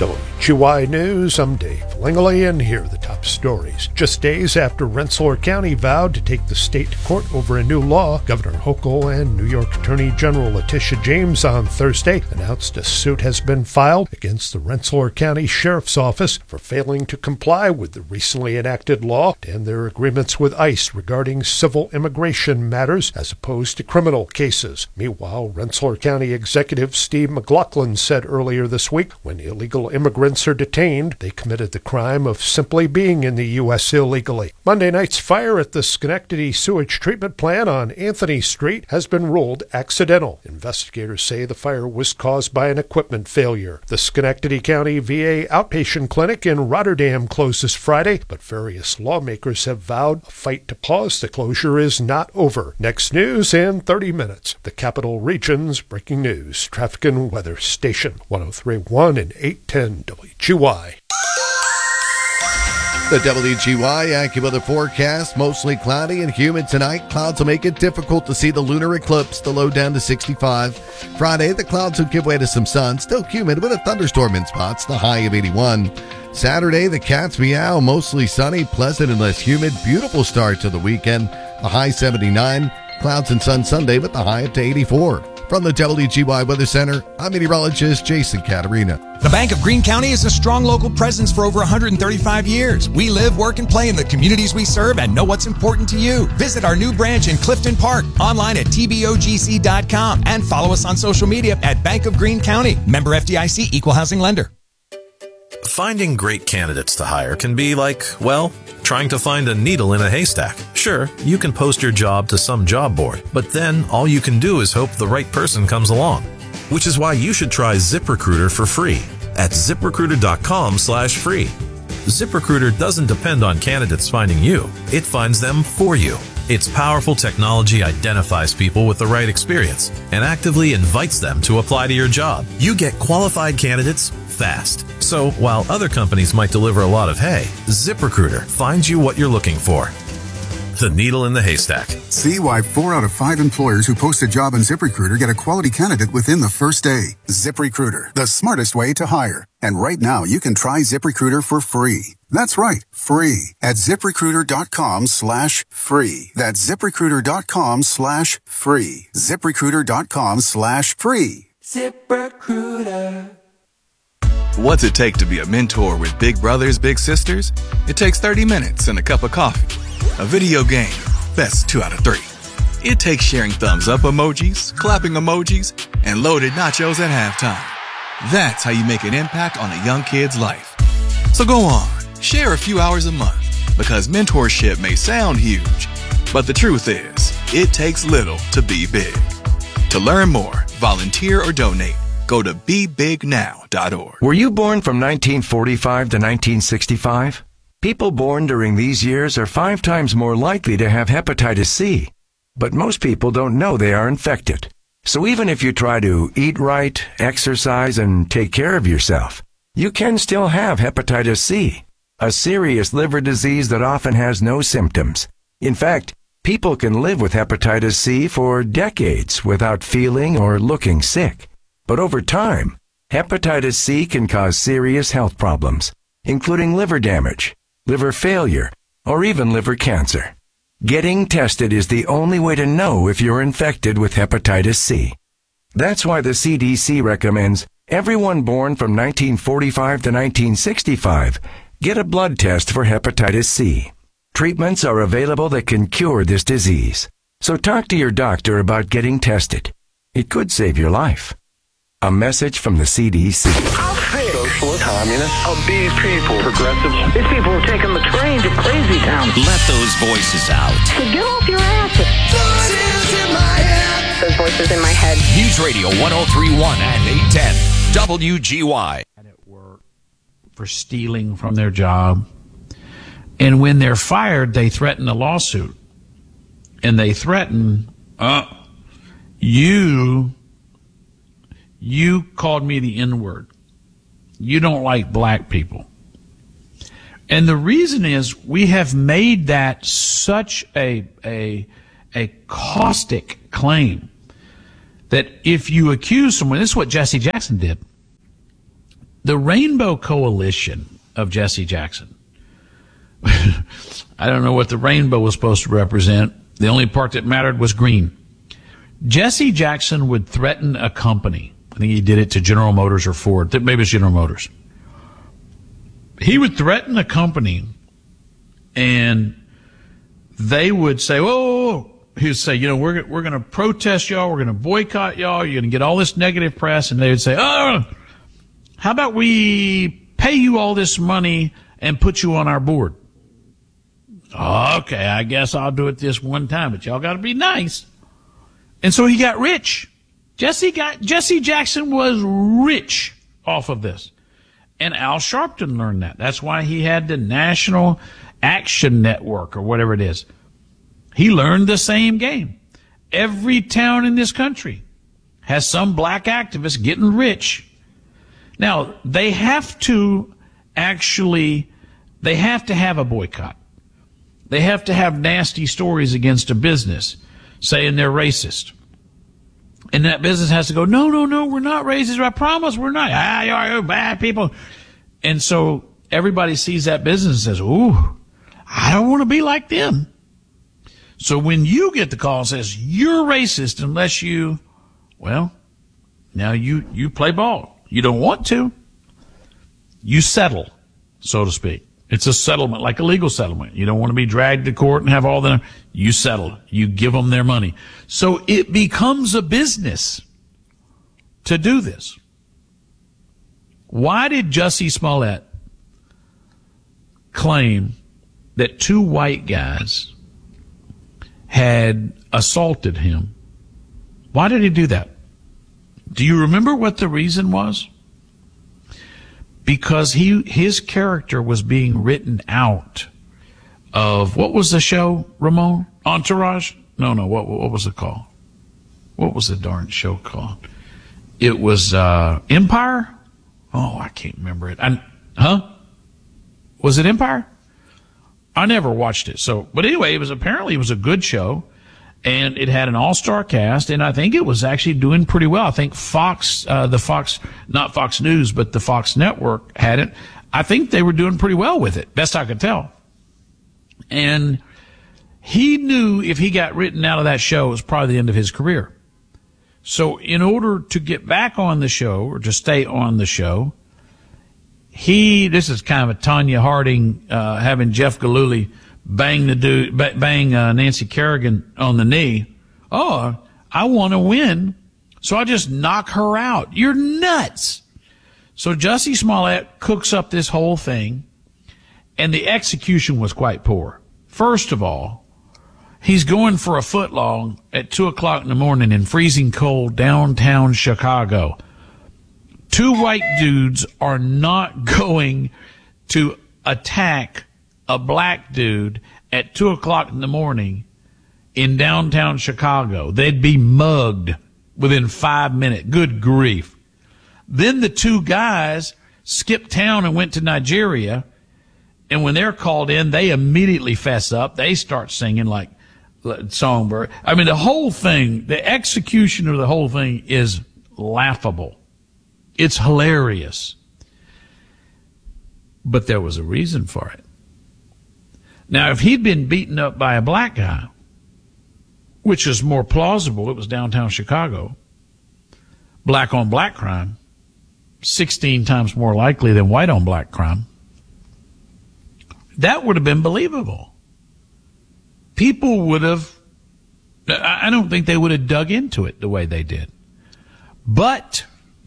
WGY News, I'm Dave Langley, and here are the top stories. Just days after Rensselaer County vowed to take the state to court over a new law, Governor Hochul and New York Attorney General Letitia James on Thursday announced a suit has been filed against the Rensselaer County Sheriff's Office for failing to comply with the recently enacted law and their agreements with ICE regarding civil immigration matters as opposed to criminal cases. Meanwhile, Rensselaer County Executive Steve McLaughlin said earlier this week, when illegal immigrants are detained, they committed the crime of simply being in the U.S. illegally. Monday night's fire at the Schenectady sewage treatment plant on Anthony Street has been ruled accidental. Investigators say the fire was caused by an equipment failure. The Schenectady County VA outpatient clinic in Rotterdam closes Friday, but various lawmakers have vowed a fight to pause the closure is not over. Next news in 30 minutes. The Capital Region's breaking news, traffic and weather station 103.1 and 810 WGY. The WGY AccuWeather forecast, mostly cloudy and humid tonight. Clouds will make it difficult to see the lunar eclipse, the low down to 65. Friday, the clouds will give way to some sun, still humid with a thunderstorm in spots, the high of 81. Saturday, the cats meow, mostly sunny, pleasant and less humid. Beautiful start to the weekend, the high 79. Clouds and sun Sunday with the high up to 84. From the WGY Weather Center, I'm meteorologist Jason Caterina. The Bank of Greene County is a strong local presence for over 135 years. We live, work, and play in the communities we serve and know what's important to you. Visit our new branch in Clifton Park, online at tbogc.com, and follow us on social media at Bank of Greene County. Member FDIC, Equal Housing Lender. Finding great candidates to hire can be like, well, trying to find a needle in a haystack. Sure, you can post your job to some job board, but then all you can do is hope the right person comes along. Which is why you should try ZipRecruiter for free at ZipRecruiter.com/free. ZipRecruiter doesn't depend on candidates finding you. It finds them for you. Its powerful technology identifies people with the right experience and actively invites them to apply to your job. You get qualified candidates fast. So while other companies might deliver a lot of hay, ZipRecruiter finds you what you're looking for. The needle in the haystack. See why 4 out of 5 employers who post a job on ZipRecruiter get a quality candidate within the first day. ZipRecruiter, the smartest way to hire. And right now, you can try ZipRecruiter for free. That's right, free at ZipRecruiter.com/free. That's ZipRecruiter.com/free. ZipRecruiter.com/free. ZipRecruiter. What's it take to be a mentor with big brothers, big sisters? It takes 30 minutes and a cup of coffee. A video game, best 2 out of 3. It takes sharing thumbs up emojis, clapping emojis, and loaded nachos at halftime. That's how you make an impact on a young kid's life. So go on, share a few hours a month, because mentorship may sound huge, but the truth is, it takes little to be big. To learn more, volunteer or donate, go to BeBigNow.org. Were you born from 1945 to 1965? People born during these years are 5 times more likely to have hepatitis C. But most people don't know they are infected. So even if you try to eat right, exercise, and take care of yourself, you can still have hepatitis C, a serious liver disease that often has no symptoms. In fact, people can live with hepatitis C for decades without feeling or looking sick. But over time, hepatitis C can cause serious health problems, including liver damage, liver failure, or even liver cancer. Getting tested is the only way to know if you're infected with hepatitis C. That's why the CDC recommends everyone born from 1945 to 1965 get a blood test for hepatitis C. Treatments are available that can cure this disease. So talk to your doctor about getting tested. It could save your life. A message from the CDC. I'll say it. Social communists. Of these people. Progressives. These people are taking the train to crazy town. Let those voices out. So get off your asses. Voices in my head. Those voices in my head. News Radio 103.1 and 810 WGY. At work for stealing from their job. And when they're fired, they threaten a lawsuit. And they threaten, you called me the N-word. You don't like black people. And the reason is we have made that such a caustic claim that if you accuse someone, this is what Jesse Jackson did. the Rainbow Coalition of Jesse Jackson. I don't know what the rainbow was supposed to represent. The only part that mattered was green. Jesse Jackson would threaten a company. I think he did it to General Motors or Ford. Maybe it's General Motors. He would threaten a company, and they would say, "Oh," he would say, we're going to protest y'all. We're going to boycott y'all. You're going to get all this negative press." And they would say, "Oh, how about we pay you all this money and put you on our board?" "Okay, I guess I'll do it this one time, but y'all got to be nice." And so he got rich. Jesse Jackson was rich off of this. And Al Sharpton learned that. That's why he had the National Action Network or whatever it is. He learned the same game. Every town in this country has some black activist getting rich. Now, they have to have a boycott. They have to have nasty stories against a business saying they're racist. And that business has to go, no, we're not racist. I promise we're not. You're bad people. And so everybody sees that business and says, ooh, I don't want to be like them. So when you get the call and says, you're racist unless you, well, now you play ball. You don't want to. You settle, so to speak. It's a settlement, like a legal settlement. You don't want to be dragged to court and have all the, you settle. You give them their money. So it becomes a business to do this. Why did Jussie Smollett claim that two white guys had assaulted him? Why did he do that? Do you remember what the reason was? Because his character was being written out of, what was the show, Ramon? Entourage? No, what was it called? What was the darn show called? It was Empire? Oh, I can't remember it. Was it Empire? I never watched it. But anyway, it was a good show, and it had an all-star cast, and I think it was actually doing pretty well. I think Fox, not Fox News, but the Fox Network had it. I think they were doing pretty well with it, best I could tell. And he knew if he got written out of that show, it was probably the end of his career. So in order to get back on the show, or to stay on the show, this is kind of a Tanya Harding, having Jeff Gillooly bang Nancy Kerrigan on the knee. Oh, I want to win, so I just knock her out. You're nuts. So Jussie Smollett cooks up this whole thing, and the execution was quite poor. First of all, he's going for a footlong at 2:00 in the morning in freezing cold downtown Chicago. Two white dudes are not going to attack a black dude at 2:00 in the morning in downtown Chicago. They'd be mugged within 5 minutes. Good grief. Then the two guys skipped town and went to Nigeria. And when they're called in, they immediately fess up. They start singing like Songbird. I mean, the whole thing, the execution of the whole thing is laughable. It's hilarious. But there was a reason for it. Now, if he'd been beaten up by a black guy, which is more plausible, it was downtown Chicago, black on black crime, 16 times more likely than white on black crime, that would have been believable. People would have, I don't think they would have dug into it the way they did. But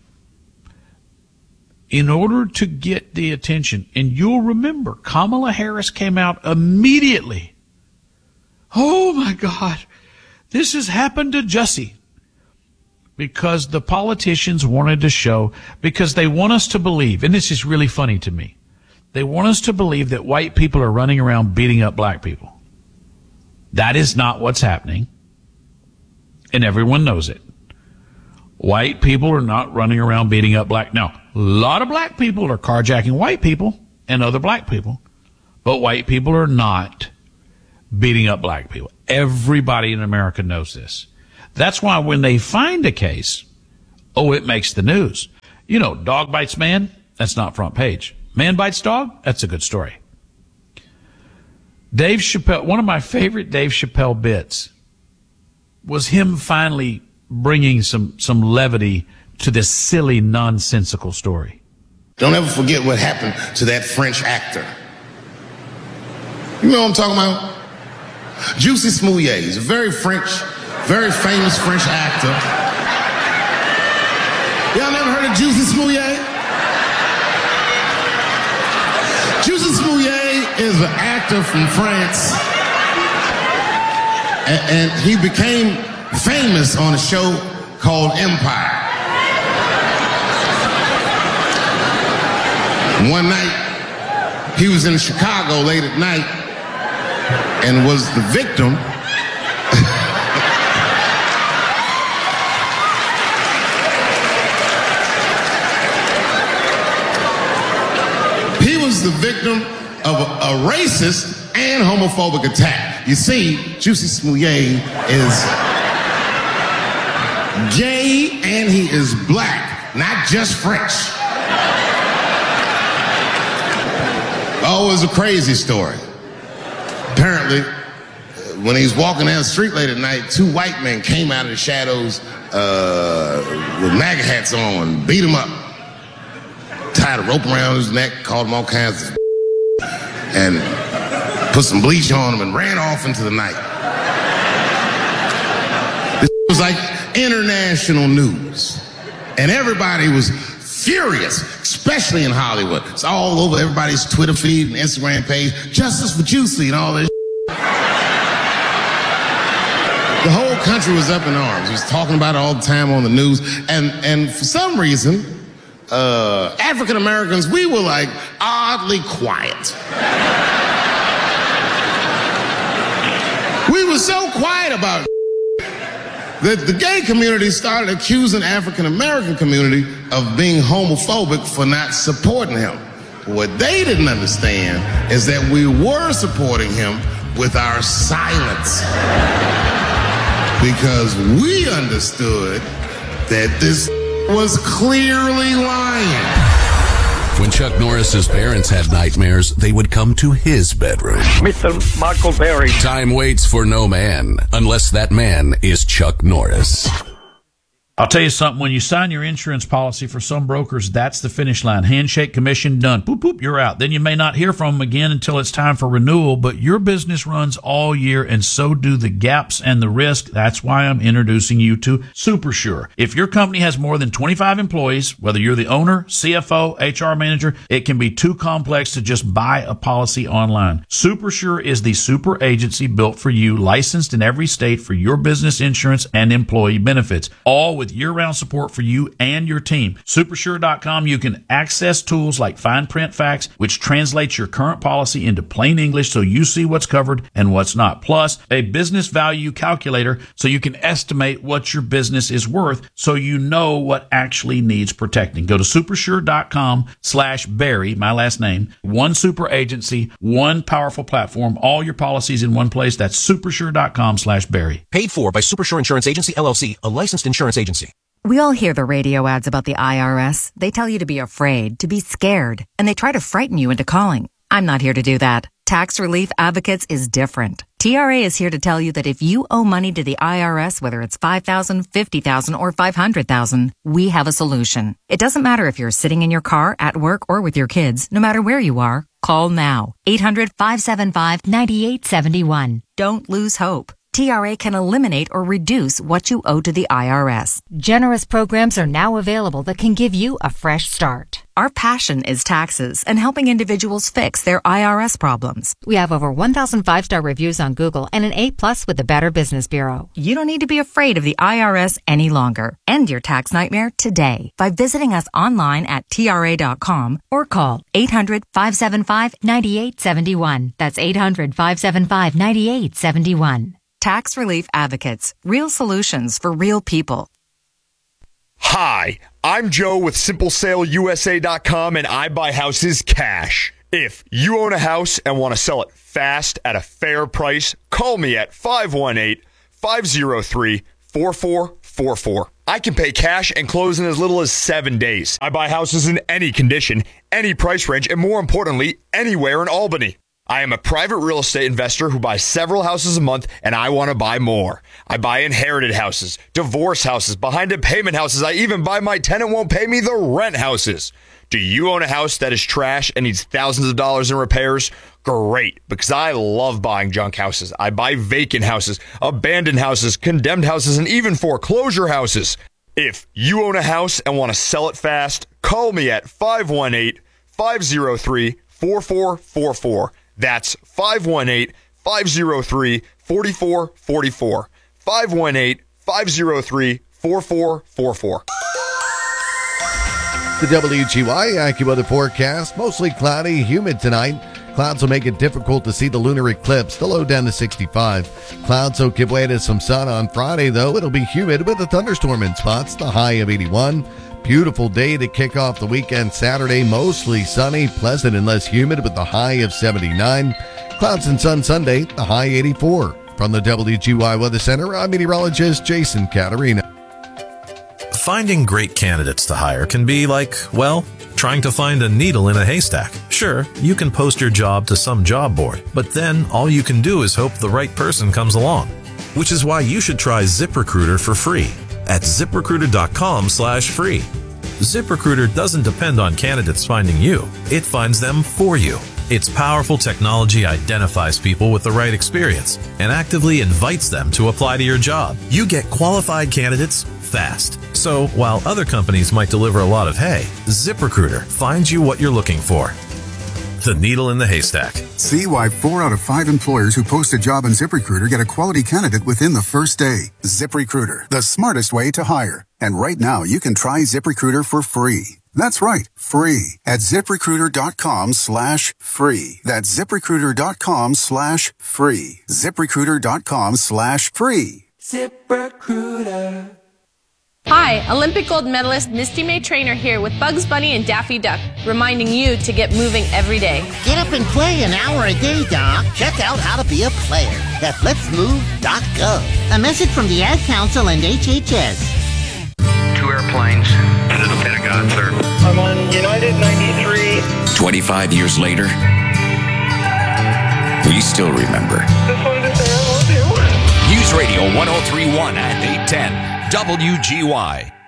in order to get the attention, and you'll remember, Kamala Harris came out immediately. Oh my God, this has happened to Jussie. Because the politicians wanted to show, because they want us to believe, and this is really funny to me, they want us to believe that white people are running around beating up black people. That is not what's happening. And everyone knows it. White people are not running around beating up black. Now, a lot of black people are carjacking white people and other black people, but white people are not beating up black people. Everybody in America knows this. That's why when they find a case, it makes the news. You know, dog bites man, That's not front page. Man bites dog? That's a good story. Dave Chappelle, one of my favorite Dave Chappelle bits was him finally bringing some levity to this silly, nonsensical story. Don't ever forget what happened to that French actor. You know what I'm talking about? Juicy Smouillet. He's a very famous French actor. Y'all never heard of Juicy Smouillet? Juicy Smouillet is an actor from France. And he became famous on a show called Empire. One night, he was in Chicago late at night and was the victim the victim of a racist and homophobic attack. You see, Juicy Smouillet is gay and he is black, not just French. Oh, it was a crazy story. Apparently, when he was walking down the street late at night, two white men came out of the shadows with MAGA hats on, beat him up. Tied a rope around his neck, called him all kinds of and put some bleach on him and ran off into the night. This was like international news. And everybody was furious, especially in Hollywood. It's all over everybody's Twitter feed and Instagram page. Justice for Juicy and all this. The whole country was up in arms. He was talking about it all the time on the news. And for some reason, African Americans, we were like oddly quiet. We were so quiet about that the gay community started accusing African American community of being homophobic for not supporting him. What they didn't understand is that we were supporting him with our silence. Because we understood that this was clearly lying. When Chuck Norris's parents had nightmares, they would come to his bedroom. Mr. Michael Berry. Time waits for no man, unless that man is Chuck Norris. I'll tell you something, when you sign your insurance policy for some brokers, that's the finish line. Handshake, commission, done. Boop, boop, you're out. Then you may not hear from them again until it's time for renewal, but your business runs all year and so do the gaps and the risk. That's why I'm introducing you to SuperSure. If your company has more than 25 employees, whether you're the owner, CFO, HR manager, it can be too complex to just buy a policy online. SuperSure is the super agency built for you, licensed in every state for your business insurance and employee benefits, all with year-round support for you and your team. Supersure.com, you can access tools like fine print facts, which translates your current policy into plain English so you see what's covered and what's not. Plus, a business value calculator so you can estimate what your business is worth so you know what actually needs protecting. Go to supersure.com/Barry, my last name. One super agency, one powerful platform, all your policies in one place. That's supersure.com/Barry. Paid for by Supersure Insurance Agency, LLC, a licensed insurance agency. We all hear the radio ads about the IRS. They tell you to be afraid, to be scared, and they try to frighten you into calling. I'm not here to do that. Tax Relief Advocates is different. TRA is here to tell you that if you owe money to the IRS, whether it's $5,000, $50,000, or $500,000, we have a solution. It doesn't matter if you're sitting in your car, at work, or with your kids. No matter where you are, call now. 800-575-9871. Don't lose hope. TRA can eliminate or reduce what you owe to the IRS. Generous programs are now available that can give you a fresh start. Our passion is taxes and helping individuals fix their IRS problems. We have over 1,000 5-star reviews on Google and an A+ with the Better Business Bureau. You don't need to be afraid of the IRS any longer. End your tax nightmare today by visiting us online at TRA.com or call 800-575-9871. That's 800-575-9871. Tax Relief Advocates. Real solutions for real people. Hi, I'm Joe with SimpleSaleUSA.com, and I buy houses cash. If you own a house and want to sell it fast at a fair price, call me at 518-503-4444. 4444. I can pay cash and close in as little as 7 days. I buy houses in any condition, any price range, and more importantly, anywhere in Albany. I am a private real estate investor who buys several houses a month, and I want to buy more. I buy inherited houses, divorce houses, behind-in-payment houses. I even buy my tenant won't pay me the rent houses. Do you own a house that is trash and needs thousands of dollars in repairs? Great, because I love buying junk houses. I buy vacant houses, abandoned houses, condemned houses, and even foreclosure houses. If you own a house and want to sell it fast, call me at 518-503-4444. That's 518-503-4444. 518-503-4444. The WGY AccuWeather forecast, mostly cloudy, humid tonight. Clouds will make it difficult to see the lunar eclipse. The low down to 65. Clouds will give way to some sun on Friday, though. It'll be humid with a thunderstorm in spots. The high of 81. Beautiful day to kick off the weekend Saturday. Mostly sunny, pleasant and less humid with the high of 79. Clouds and sun Sunday, the high 84. From the WGY Weather Center, I'm meteorologist Jason Caterina. Finding great candidates to hire can be like, well, trying to find a needle in a haystack. Sure, you can post your job to some job board, but then all you can do is hope the right person comes along. Which is why you should try ZipRecruiter for free at ZipRecruiter.com/free. ZipRecruiter doesn't depend on candidates finding you. It finds them for you. Its powerful technology identifies people with the right experience and actively invites them to apply to your job. You get qualified candidates fast. So while other companies might deliver a lot of hay, ZipRecruiter finds you what you're looking for. The needle in the haystack. See why 4 out of 5 employers who post a job on ZipRecruiter get a quality candidate within the first day. ZipRecruiter, the smartest way to hire. And right now, you can try ZipRecruiter for free. That's right, free at ZipRecruiter.com/free. That's ZipRecruiter.com/free. ZipRecruiter.com/free. ZipRecruiter. Hi, Olympic gold medalist Misty May Trainer here with Bugs Bunny and Daffy Duck, reminding you to get moving every day. Get up and play an hour a day, Doc. Check out how to be a player at letsmove.gov. A message from the Ad Council and HHS. 2 airplanes into the Pentagon, sir. I'm on United 93. 25 years later, we still remember. Just wanted to say I love you. News Radio 103.1 and 810 WGY.